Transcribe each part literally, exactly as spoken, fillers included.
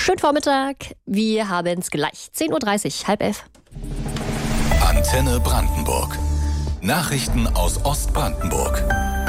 Schönen Vormittag, wir haben es gleich. zehn Uhr dreißig, halb elf. Antenne Brandenburg. Nachrichten aus Ostbrandenburg.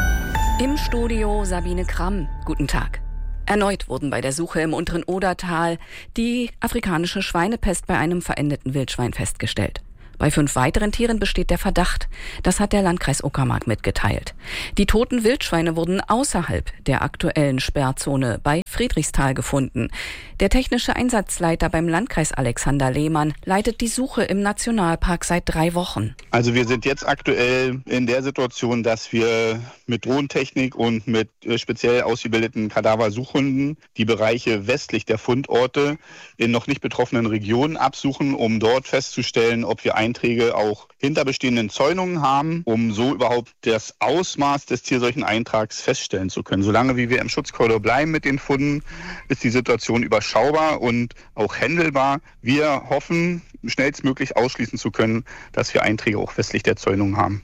Im Studio Sabine Kramm. Guten Tag. Erneut wurden bei der Suche im unteren Odertal die afrikanische Schweinepest bei einem verendeten Wildschwein festgestellt. Bei fünf weiteren Tieren besteht der Verdacht. Das hat der Landkreis Uckermark mitgeteilt. Die toten Wildschweine wurden außerhalb der aktuellen Sperrzone bei Friedrichsthal gefunden. Der technische Einsatzleiter beim Landkreis Alexander Lehmann leitet die Suche im Nationalpark seit drei Wochen. Also wir sind jetzt aktuell in der Situation, dass wir mit Drohnentechnik und mit speziell ausgebildeten Kadaversuchhunden die Bereiche westlich der Fundorte in noch nicht betroffenen Regionen absuchen, um dort festzustellen, ob wir Einträge auch hinter bestehenden Zäunungen haben, um so überhaupt das Ausmaß des Tierseucheneintrags feststellen zu können. Solange wie wir im Schutzkorridor bleiben mit den Funden, ist die Situation überschaubar und auch händelbar. Wir hoffen, schnellstmöglich ausschließen zu können, dass wir Einträge auch westlich der Zäunung haben.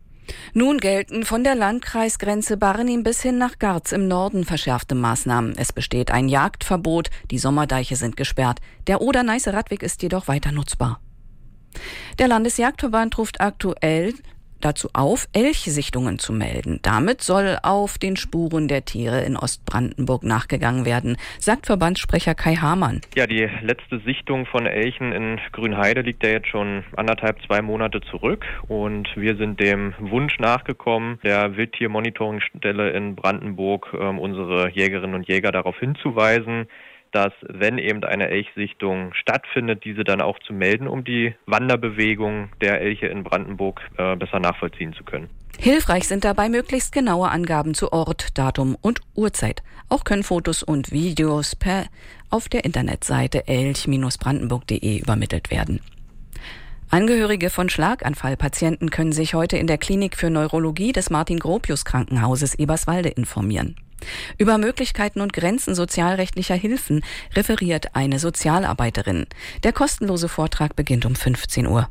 Nun gelten von der Landkreisgrenze Barnim bis hin nach Garz im Norden verschärfte Maßnahmen. Es besteht ein Jagdverbot, die Sommerdeiche sind gesperrt. Der Oder-Neiße-Radweg ist jedoch weiter nutzbar. Der Landesjagdverband ruft aktuell dazu auf, Elchsichtungen zu melden. Damit soll auf den Spuren der Tiere in Ostbrandenburg nachgegangen werden, sagt Verbandssprecher Kai Hamann. Ja, die letzte Sichtung von Elchen in Grünheide liegt ja jetzt schon anderthalb, zwei Monate zurück und wir sind dem Wunsch nachgekommen, der Wildtiermonitoringstelle in Brandenburg ähm, unsere Jägerinnen und Jäger darauf hinzuweisen, dass, wenn eben eine Elchsichtung stattfindet, diese dann auch zu melden, um die Wanderbewegung der Elche in Brandenburg äh, besser nachvollziehen zu können. Hilfreich sind dabei möglichst genaue Angaben zu Ort, Datum und Uhrzeit. Auch können Fotos und Videos per auf der Internetseite elch Bindestrich brandenburg punkt de übermittelt werden. Angehörige von Schlaganfallpatienten können sich heute in der Klinik für Neurologie des Martin-Gropius-Krankenhauses Eberswalde informieren. Über Möglichkeiten und Grenzen sozialrechtlicher Hilfen referiert eine Sozialarbeiterin. Der kostenlose Vortrag beginnt um fünfzehn Uhr.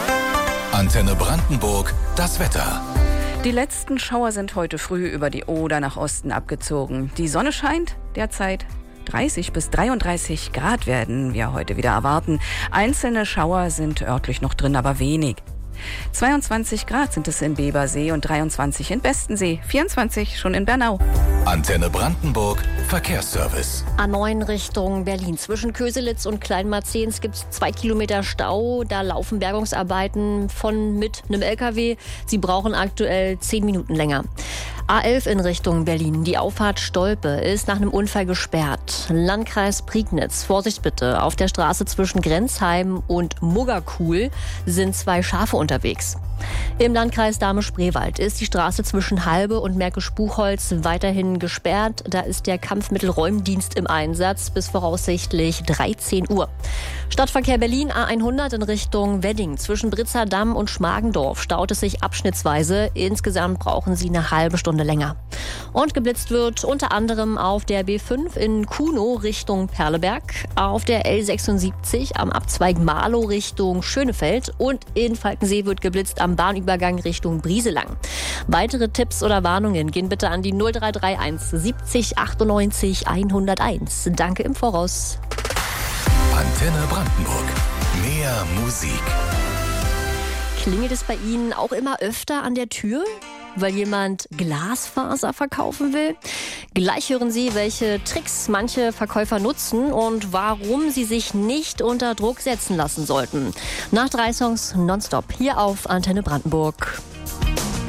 Antenne Brandenburg, das Wetter. Die letzten Schauer sind heute früh über die Oder nach Osten abgezogen. Die Sonne scheint derzeit. dreißig bis dreiunddreißig Grad werden wir heute wieder erwarten. Einzelne Schauer sind örtlich noch drin, aber wenig. zweiundzwanzig Grad sind es in Bebersee und dreiundzwanzig in Bestensee, vierundzwanzig schon in Bernau. Antenne Brandenburg, Verkehrsservice. A neun Richtung Berlin. Zwischen Köselitz und Kleinmarzens gibt es zwei Kilometer Stau. Da laufen Bergungsarbeiten von mit einem L K W. Sie brauchen aktuell zehn Minuten länger. A elf in Richtung Berlin. Die Auffahrt Stolpe ist nach einem Unfall gesperrt. Landkreis Prignitz. Vorsicht bitte. Auf der Straße zwischen Grenzheim und Muggerkuhl sind zwei Schafe unterwegs. Im Landkreis Dahme-Spreewald ist die Straße zwischen Halbe und Märkisch-Buchholz weiterhin gesperrt. Da ist der Kampfmittelräumdienst im Einsatz bis voraussichtlich dreizehn Uhr. Stadtverkehr Berlin A hundert in Richtung Wedding. Zwischen Britzerdamm und Schmargendorf staut es sich abschnittsweise. Insgesamt brauchen Sie eine halbe Stunde länger. Und geblitzt wird unter anderem auf der B fünf in Kunow Richtung Perleberg, auf der L sechsundsiebzig am Abzweig Marlow Richtung Schönefeld und in Falkensee wird geblitzt am Bahnübergang Richtung Brieselang. Weitere Tipps oder Warnungen gehen bitte an die null drei drei eins siebzig achtundneunzig hunderteins. Danke im Voraus. Antenne Brandenburg. Mehr Musik. Klingelt es bei Ihnen auch immer öfter an der Tür, weil jemand Glasfaser verkaufen will? Gleich hören Sie, welche Tricks manche Verkäufer nutzen und warum sie sich nicht unter Druck setzen lassen sollten. Nach drei Songs nonstop hier auf Antenne Brandenburg.